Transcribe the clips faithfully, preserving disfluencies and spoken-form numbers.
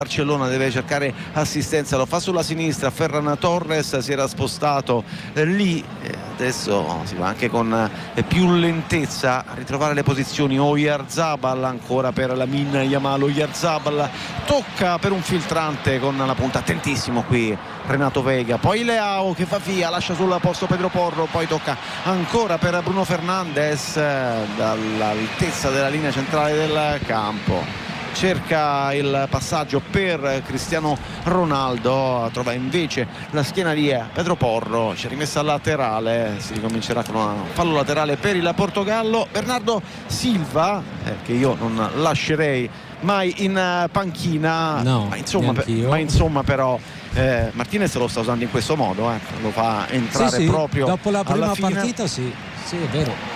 Barcellona deve cercare assistenza, lo fa sulla sinistra. Ferran Torres si era spostato eh, lì, eh, adesso si va anche con eh, più lentezza a ritrovare le posizioni. Oyarzabal ancora per Lamine Yamal. Oyarzabal tocca per un filtrante con la punta, attentissimo qui Renato Vega, poi Leao che fa via, lascia sul posto Pedro Porro, poi tocca ancora per Bruno Fernandes eh, dall'altezza della linea centrale del campo. Cerca il passaggio per Cristiano Ronaldo, trova invece la schiena di Pedro Porro, ci è rimessa laterale, si ricomincerà con un fallo laterale per il Portogallo. Bernardo Silva, eh, che io non lascerei mai in panchina, no, ma, insomma, per, ma insomma però eh, Martinez lo sta usando in questo modo, eh, lo fa entrare sì, sì, proprio dopo la prima alla fine. partita, sì, sì, è vero.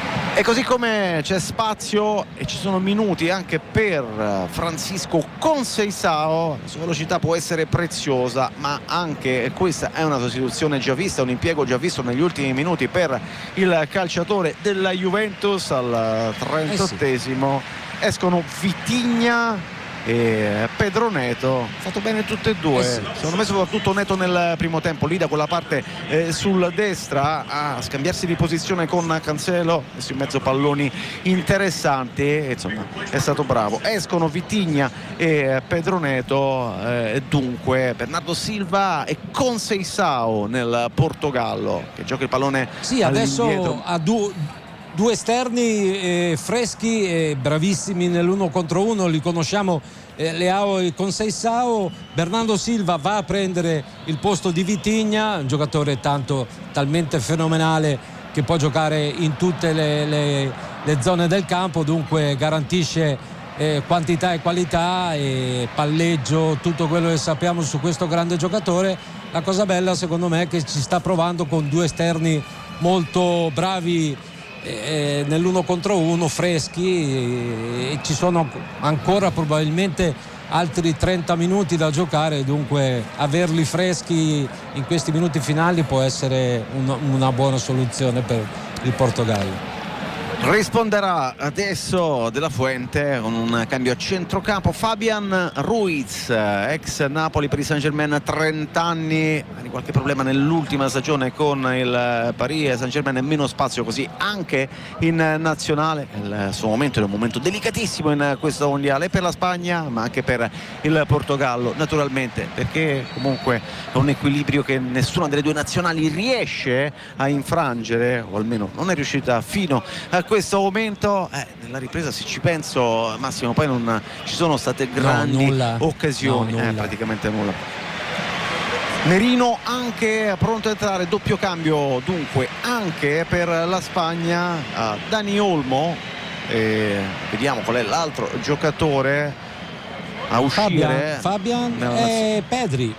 E così come c'è spazio e ci sono minuti anche per Francisco Conceição, la sua velocità può essere preziosa, ma anche questa è una sostituzione già vista, un impiego già visto negli ultimi minuti per il calciatore della Juventus. Al trentottesimo eh sì. escono Vitinha e Pedro Neto. Ha fatto bene tutte e due, eh sì. secondo me soprattutto Neto nel primo tempo, lì da quella parte eh, sul destra a scambiarsi di posizione con Cancelo, messo in mezzo palloni interessanti e insomma è stato bravo. Escono Vitinha e Pedro Neto eh, e dunque Bernardo Silva e Conceição nel Portogallo che gioca il pallone sì, adesso ha due Due esterni eh, freschi e bravissimi nell'uno contro uno, li conosciamo, eh, Leao e Conceição. Bernardo Silva va a prendere il posto di Vitinha, un giocatore tanto talmente fenomenale che può giocare in tutte le, le, le zone del campo, dunque garantisce eh, quantità e qualità e palleggio, tutto quello che sappiamo su questo grande giocatore. La cosa bella secondo me è che ci sta provando con due esterni molto bravi Eh, nell'uno contro uno, freschi, e, e ci sono ancora probabilmente altri trenta minuti da giocare, dunque averli freschi in questi minuti finali può essere un, una buona soluzione per il Portogallo. Risponderà adesso De La Fuente con un cambio a centrocampo. Fabian Ruiz, ex Napoli per il Saint-Germain, trenta anni, ha qualche problema nell'ultima stagione con il Paris Saint-Germain e meno spazio così anche in nazionale. Il suo momento è un momento delicatissimo in questo mondiale per la Spagna ma anche per il Portogallo, naturalmente, perché comunque è un equilibrio che nessuna delle due nazionali riesce a infrangere, o almeno non è riuscita fino a questo momento. Eh, nella ripresa, se ci penso, Massimo, poi non ci sono state grandi no, occasioni, no, eh, praticamente nulla. Merino anche pronto a entrare, doppio cambio dunque anche per la Spagna. uh, Dani Olmo, e vediamo qual è l'altro giocatore a uscire. Fabian, Fabian e Pedri,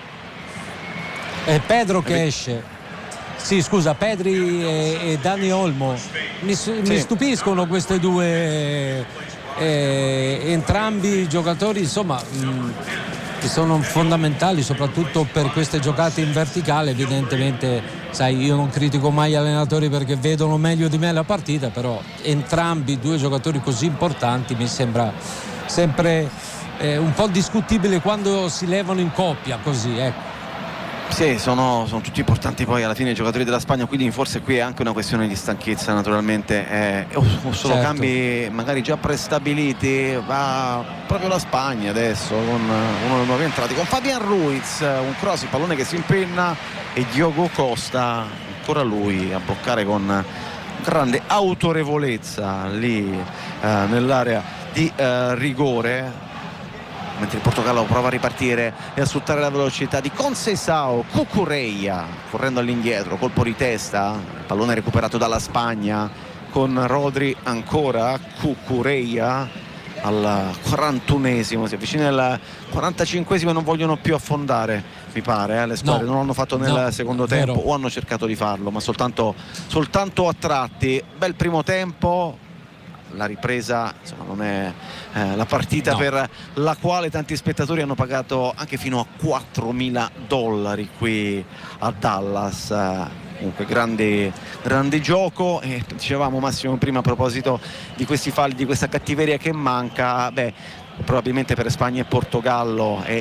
è Pedro che esce. Sì, scusa, Pedri e, e Dani Olmo. Mi, sì. mi stupiscono queste due, eh, entrambi giocatori, insomma, mh, che sono fondamentali soprattutto per queste giocate in verticale. Evidentemente, sai, io non critico mai gli allenatori perché vedono meglio di me la partita, però entrambi due giocatori così importanti mi sembra sempre eh, un po' discutibile quando si levano in coppia così, ecco. Sì, sono, sono tutti importanti poi alla fine i giocatori della Spagna, quindi forse qui è anche una questione di stanchezza naturalmente, eh, o, o solo certo. cambi magari già prestabiliti. Va proprio la Spagna adesso con uno dei nuovi entrati, con Fabian Ruiz, un cross, il pallone che si impenna e Diogo Costa, ancora lui a bloccare con grande autorevolezza lì eh, nell'area di eh, rigore, mentre il Portogallo prova a ripartire e a sfruttare la velocità di Conceição. Cucurella correndo all'indietro, colpo di testa, pallone recuperato dalla Spagna con Rodri, ancora Cucurella al quarantunesimo, si avvicina al quarantacinquesimo e non vogliono più affondare, mi pare, eh? le squadre no, non l'hanno fatto nel no, secondo tempo, vero. O hanno cercato di farlo, ma soltanto, soltanto a tratti. Bel primo tempo. La ripresa insomma non è eh, la partita no. per la quale tanti spettatori hanno pagato anche fino a quattromila dollari qui a Dallas. Eh, comunque grande, grande gioco, e dicevamo Massimo prima a proposito di questi falli, di questa cattiveria che manca, beh, probabilmente per Spagna e Portogallo è